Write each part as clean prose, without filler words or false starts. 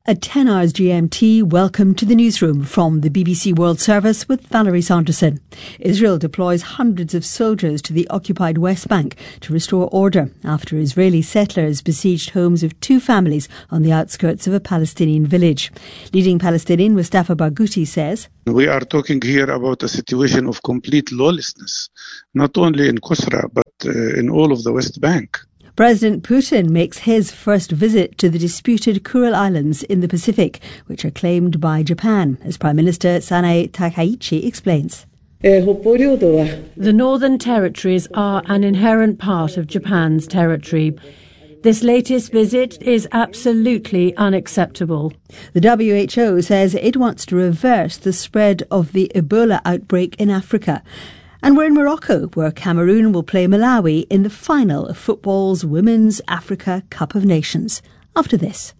At 10 hours GMT, welcome to the newsroom from the BBC World Service with Valerie Sanderson. Israel deploys hundreds of soldiers to the occupied West Bank to restore order after Israeli settlers besieged homes of two families on the outskirts of a Palestinian village. Leading Palestinian Mustafa Barghouti says, "We are talking here about a situation of complete lawlessness, not only in Qusra but in all of the West Bank." President Putin makes his first visit to the disputed Kuril Islands in the Pacific, which are claimed by Japan, as Prime Minister Sanae Takaichi explains. The Northern Territories are an inherent part of Japan's territory. This latest visit is absolutely unacceptable. The WHO says it wants to reverse the spread of the Ebola outbreak in Africa. And we're in Morocco, where Cameroon will play Malawi in the final of football's Women's Africa Cup of Nations. After this.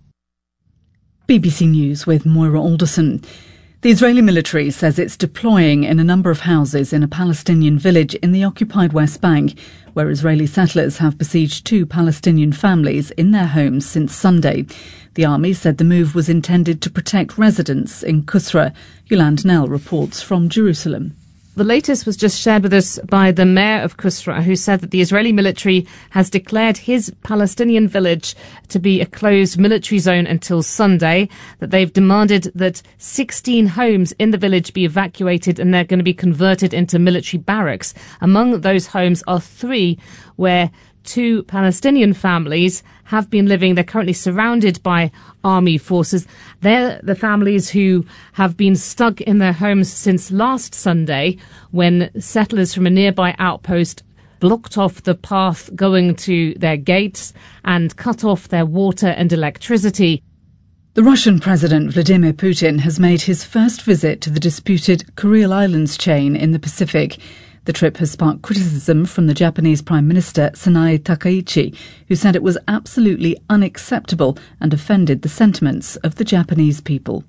BBC News with Moira Alderson. The Israeli military says it's deploying in a number of houses in a Palestinian village in the occupied West Bank, where Israeli settlers have besieged two Palestinian families in their homes since Sunday. The army said the move was intended to protect residents in Qusra. Yolande Nell reports from Jerusalem. The latest was just shared with us by the mayor of Qusra, who said that the Israeli military has declared his Palestinian village to be a closed military zone until Sunday, that they've demanded that 16 homes in the village be evacuated and they're going to be converted into military barracks. Among those homes are three where two Palestinian families have been living. They're currently surrounded by army forces. They're the families who have been stuck in their homes since last Sunday, when settlers from a nearby outpost blocked off the path going to their gates and cut off their water and electricity. The Russian President Vladimir Putin has made his first visit to the disputed Kuril Islands chain in the Pacific. The trip has sparked criticism from the Japanese Prime Minister Sanae Takaichi, who said it was absolutely unacceptable and offended the sentiments of the Japanese people.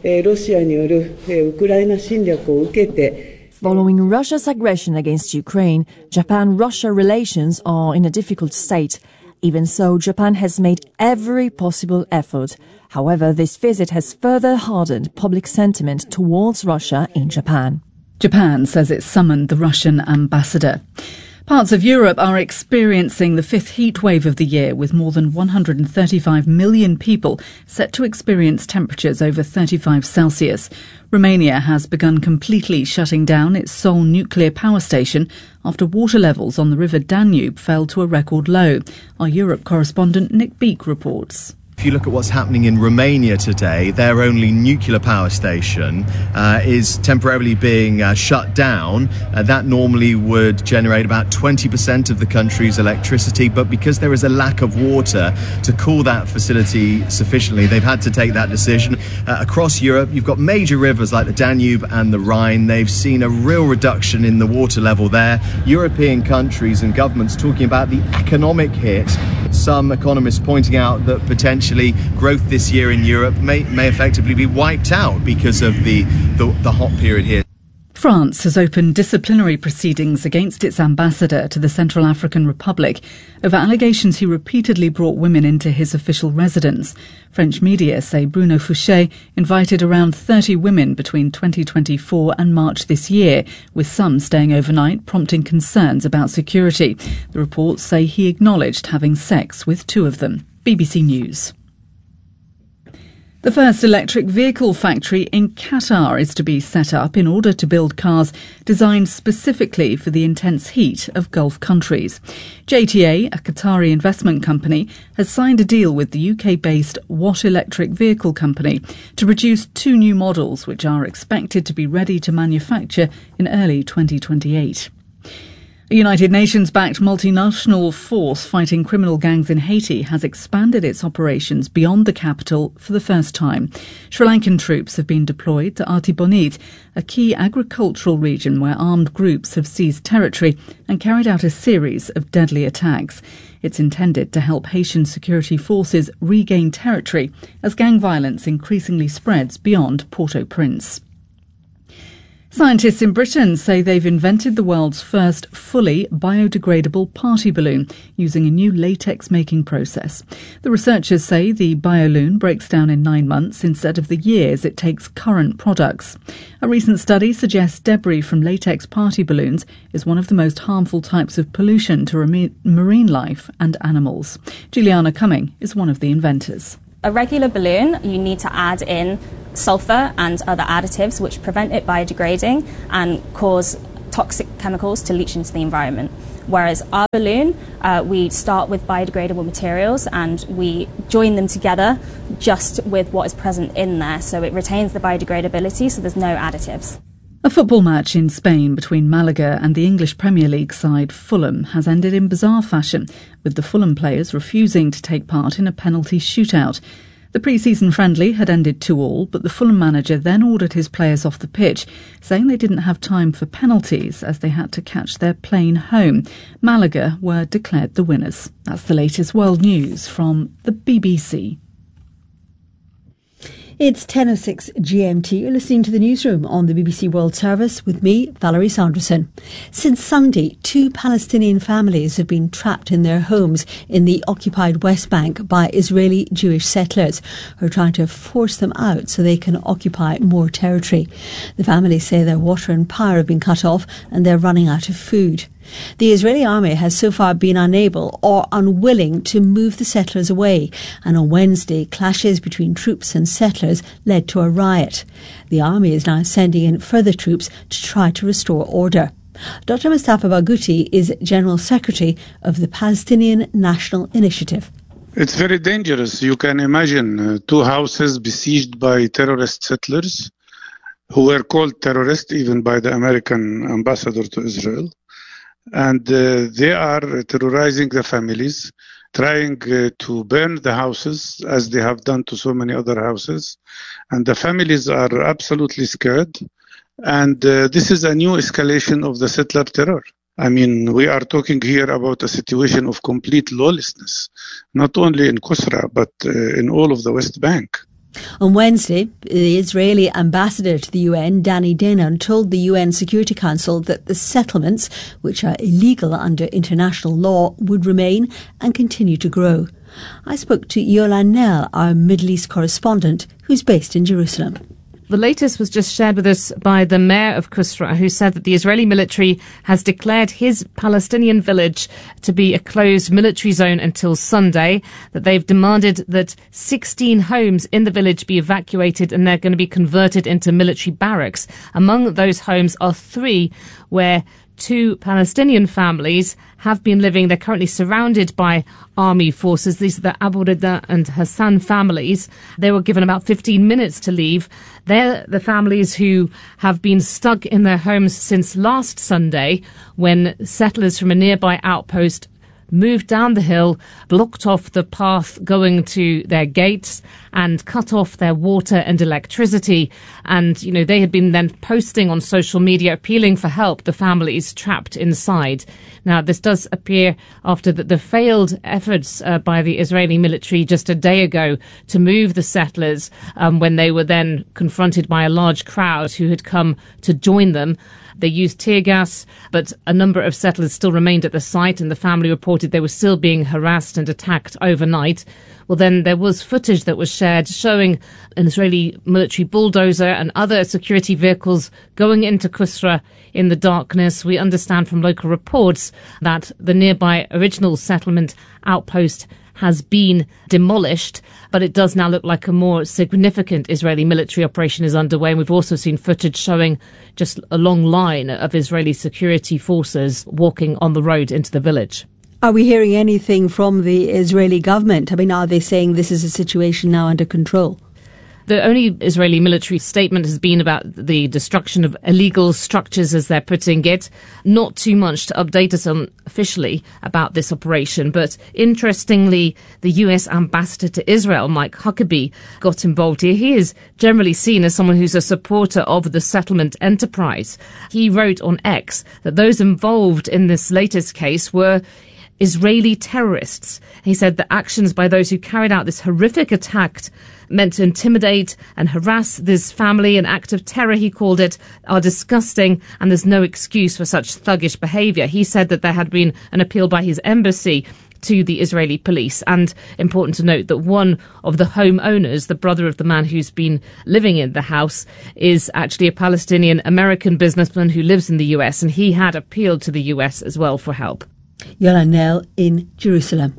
Following Russia's aggression against Ukraine, Japan-Russia relations are in a difficult state. Even so, Japan has made every possible effort. However, this visit has further hardened public sentiment towards Russia in Japan. Japan says it summoned the Russian ambassador. Parts of Europe are experiencing the fifth heat wave of the year, with more than 135 million people set to experience temperatures over 35 Celsius. Romania has begun completely shutting down its Sol nuclear power station after water levels on the river Danube fell to a record low. Our Europe correspondent Nick Beak reports. If you look at what's happening in Romania today, their only nuclear power station is temporarily being shut down. That normally would generate about 20% of the country's electricity, but because there is a lack of water to cool that facility sufficiently, they've had to take that decision. Across Europe, you've got major rivers like the Danube and the Rhine. They've seen a real reduction in the water level there. European countries and governments talking about the economic hit. Some economists pointing out that potentially growth this year in Europe may effectively be wiped out because of the hot period here. France has opened disciplinary proceedings against its ambassador to the Central African Republic over allegations he repeatedly brought women into his official residence. French media say Bruno Fouché invited around 30 women between 2024 and March this year, with some staying overnight, prompting concerns about security. The reports say he acknowledged having sex with two of them. BBC News. The first electric vehicle factory in Qatar is to be set up in order to build cars designed specifically for the intense heat of Gulf countries. JTA, a Qatari investment company, has signed a deal with the UK-based Watt Electric Vehicle Company to produce two new models, which are expected to be ready to manufacture in early 2028. A United Nations-backed multinational force fighting criminal gangs in Haiti has expanded its operations beyond the capital for the first time. Sri Lankan troops have been deployed to Artibonite, a key agricultural region where armed groups have seized territory and carried out a series of deadly attacks. It's intended to help Haitian security forces regain territory as gang violence increasingly spreads beyond Port-au-Prince. Scientists in Britain say they've invented the world's first fully biodegradable party balloon using a new latex-making process. The researchers say the bioloon breaks down in 9 months instead of the years it takes current products. A recent study suggests debris from latex party balloons is one of the most harmful types of pollution to marine life and animals. Juliana Cumming is one of the inventors. A regular balloon, you need to add in sulfur and other additives which prevent it biodegrading and cause toxic chemicals to leach into the environment. Whereas our balloon, we start with biodegradable materials and we join them together just with what is present in there, so it retains the biodegradability, so there's no additives. A football match in Spain between Malaga and the English Premier League side Fulham has ended in bizarre fashion, with the Fulham players refusing to take part in a penalty shootout. The pre-season friendly had ended 2-2, but the Fulham manager then ordered his players off the pitch, saying they didn't have time for penalties as they had to catch their plane home. Malaga were declared the winners. That's the latest world news from the BBC. It's 10:06 GMT. You're listening to the newsroom on the BBC World Service with me, Valerie Sanderson. Since Sunday, 2 Palestinian families have been trapped in their homes in the occupied West Bank by Israeli Jewish settlers who are trying to force them out so they can occupy more territory. The families say their water and power have been cut off and they're running out of food. The Israeli army has so far been unable or unwilling to move the settlers away, and on Wednesday, clashes between troops and settlers led to a riot. The army is now sending in further troops to try to restore order. Dr. Mustafa Barghouti is General Secretary of the Palestinian National Initiative. It's very dangerous. You can imagine 2 houses besieged by terrorist settlers who were called terrorists even by the American ambassador to Israel. And they are terrorizing the families, trying to burn the houses as they have done to so many other houses. And the families are absolutely scared. And this is a new escalation of the settler terror. I mean, we are talking here about a situation of complete lawlessness, not only in Kusra, but in all of the West Bank. On Wednesday, the Israeli ambassador to the UN, Danny Danon, told the UN Security Council that the settlements, which are illegal under international law, would remain and continue to grow. I spoke to Yolan Nel, our Middle East correspondent, who's based in Jerusalem. The latest was just shared with us by the mayor of Kusra, who said that the Israeli military has declared his Palestinian village to be a closed military zone until Sunday, that they've demanded that 16 homes in the village be evacuated and they're going to be converted into military barracks. Among those homes are 3 where 2 Palestinian families have been living. They're currently surrounded by army forces. These are the Abu Rida and Hassan families. They were given about 15 minutes to leave. They're the families who have been stuck in their homes since last Sunday, when settlers from a nearby outpost moved down the hill, blocked off the path going to their gates and cut off their water and electricity. And, you know, they had been then posting on social media appealing for help, the families trapped inside. Now, this does appear after the failed efforts by the Israeli military just a day ago to move the settlers when they were then confronted by a large crowd who had come to join them. They used tear gas, but a number of settlers still remained at the site, and the family reported they were still being harassed and attacked overnight. Well, then there was footage that was shared showing an Israeli military bulldozer and other security vehicles going into Kusra in the darkness. We understand from local reports that the nearby original settlement outpost has been demolished, but it does now look like a more significant Israeli military operation is underway. And we've also seen footage showing just a long line of Israeli security forces walking on the road into the village. Are we hearing anything from the Israeli government? I mean, are they saying this is a situation now under control? The only Israeli military statement has been about the destruction of illegal structures, as they're putting it. Not too much to update us on officially about this operation. But interestingly, the US ambassador to Israel, Mike Huckabee, got involved here. He is generally seen as someone who's a supporter of the settlement enterprise. He wrote on X that those involved in this latest case were Israeli terrorists. He said the actions by those who carried out this horrific attack meant to intimidate and harass this family, an act of terror, he called it, are disgusting, and there's no excuse for such thuggish behaviour. He said that there had been an appeal by his embassy to the Israeli police. And important to note that one of the homeowners, the brother of the man who's been living in the house, is actually a Palestinian-American businessman who lives in the US, and he had appealed to the US as well for help. Yolande Knell in Jerusalem.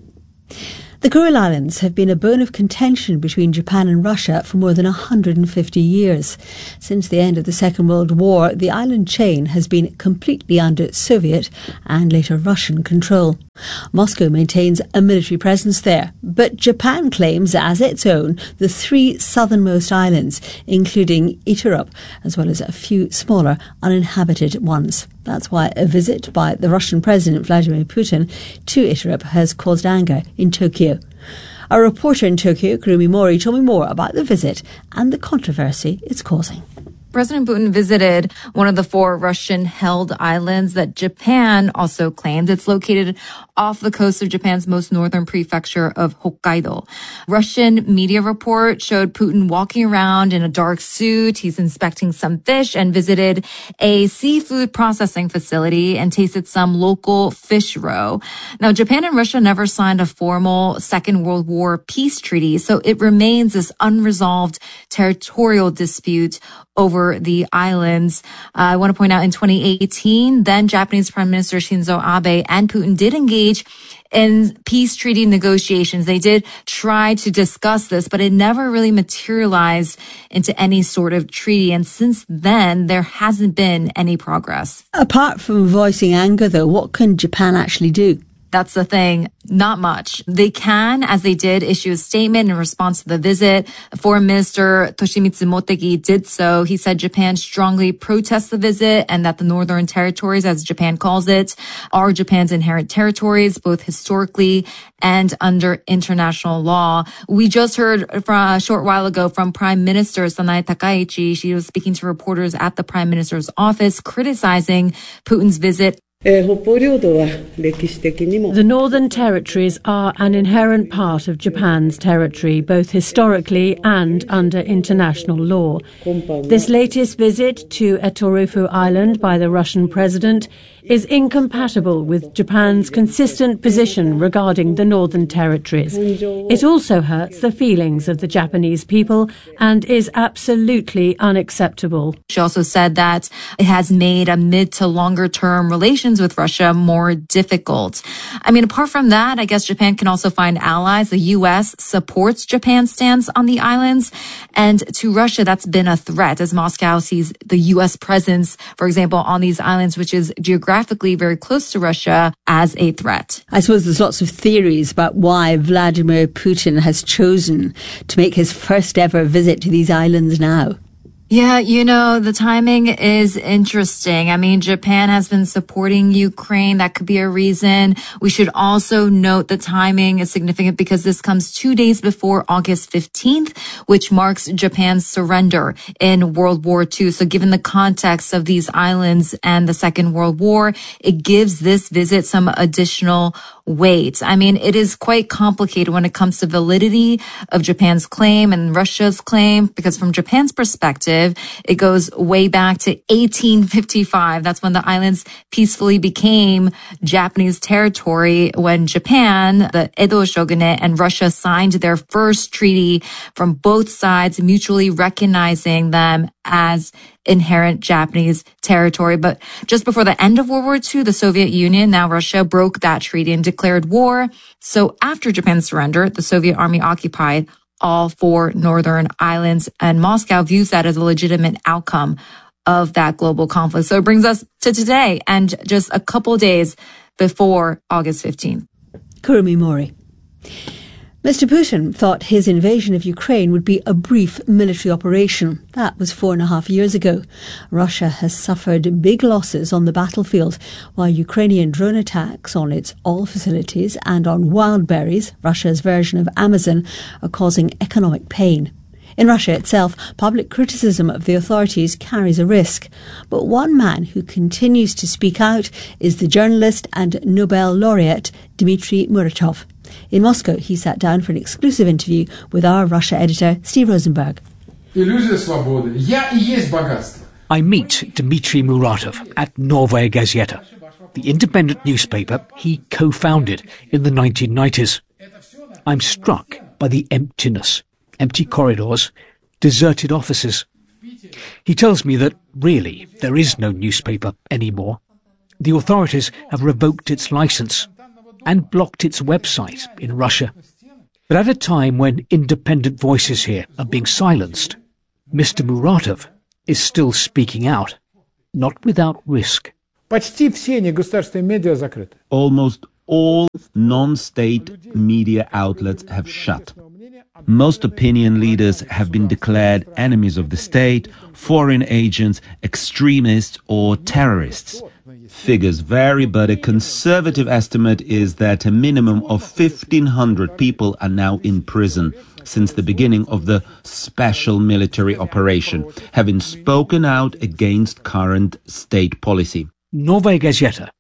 The Kuril Islands have been a bone of contention between Japan and Russia for more than 150 years. Since the end of the Second World War, the island chain has been completely under Soviet and later Russian control. Moscow maintains a military presence there, but Japan claims as its own the 3 southernmost islands, including Iturup, as well as a few smaller uninhabited ones. That's why a visit by the Russian President Vladimir Putin to Iturup has caused anger in Tokyo. Our reporter in Tokyo, Kurumi Mori, told me more about the visit and the controversy it's causing. President Putin visited one of the 4 Russian-held islands that Japan also claimed. It's located off the coast of Japan's most northern prefecture of Hokkaido. Russian media report showed Putin walking around in a dark suit. He's inspecting some fish and visited a seafood processing facility and tasted some local fish roe. Now, Japan and Russia never signed a formal Second World War peace treaty, so it remains this unresolved territorial dispute over the islands. I want to point out in 2018, then Japanese Prime Minister Shinzo Abe and Putin did engage in peace treaty negotiations. They did try to discuss this, but it never really materialized into any sort of treaty. And since then, there hasn't been any progress. Apart from voicing anger, though, what can Japan actually do? That's the thing. Not much. They can, as they did, issue a statement in response to the visit. Foreign Minister Toshimitsu Motegi did so. He said Japan strongly protests the visit and that the Northern Territories, as Japan calls it, are Japan's inherent territories, both historically and under international law. We just heard from a short while ago from Prime Minister Sanae Takaichi. She was speaking to reporters at the Prime Minister's office, criticizing Putin's visit. The Northern Territories are an inherent part of Japan's territory, both historically and under international law. This latest visit to Etorufu Island by the Russian president is incompatible with Japan's consistent position regarding the Northern Territories. It also hurts the feelings of the Japanese people and is absolutely unacceptable. She also said that it has made a mid to longer term relations with Russia more difficult. I mean, apart from that, I guess Japan can also find allies. The U.S. supports Japan's stance on the islands. And to Russia, that's been a threat as Moscow sees the U.S. presence, for example, on these islands, which is geographically very close to Russia, as a threat. I suppose there's lots of theories about why Vladimir Putin has chosen to make his first ever visit to these islands now. Yeah, you know, the timing is interesting. I mean, Japan has been supporting Ukraine. That could be a reason. We should also note the timing is significant because this comes 2 days before August 15th, which marks Japan's surrender in World War II. So given the context of these islands and the Second World War, it gives this visit some additional weight. I mean, it is quite complicated when it comes to validity of Japan's claim and Russia's claim, because from Japan's perspective, it goes way back to 1855. That's when the islands peacefully became Japanese territory, when Japan, the Edo shogunate, and Russia signed their first treaty from both sides, mutually recognizing them as inherent Japanese territory. But just before the end of World War II, the Soviet Union, now Russia, broke that treaty and declared war. So after Japan's surrender, the Soviet army occupied all 4 northern islands, and Moscow views that as a legitimate outcome of that global conflict. So it brings us to today and just a couple days before August 15th. Kurumi Mori. Mr. Putin thought his invasion of Ukraine would be a brief military operation. That was 4.5 years ago. Russia has suffered big losses on the battlefield, while Ukrainian drone attacks on its oil facilities and on Wildberries, Russia's version of Amazon, are causing economic pain. In Russia itself, public criticism of the authorities carries a risk. But one man who continues to speak out is the journalist and Nobel laureate Dmitry Muratov. In Moscow, he sat down for an exclusive interview with our Russia editor, Steve Rosenberg. I meet Dmitry Muratov at Novaya Gazeta, the independent newspaper he co-founded in the 1990s. I'm struck by the emptiness, empty corridors, deserted offices. He tells me that, really, there is no newspaper anymore. The authorities have revoked its license and blocked its website in Russia. But at a time when independent voices here are being silenced, Mr. Muratov is still speaking out, not without risk. Almost all non-state media outlets have shut. Most opinion leaders have been declared enemies of the state, foreign agents, extremists or terrorists. Figures vary, but a conservative estimate is that a minimum of 1,500 people are now in prison since the beginning of the special military operation, having spoken out against current state policy. Novaya Gazeta